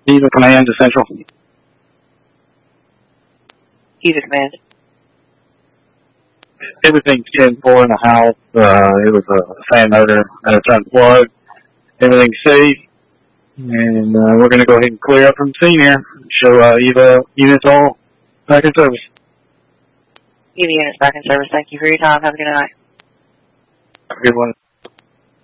Eva Command to Central. Eva Command. Everything's 10-4 in the house. It was a fan motor that's unplugged. Everything's safe. And we're going to go ahead and clear up from the scene here. Show Eva units all back in service. Eva units back in service. Thank you for your time. Have a good night. Have a good one.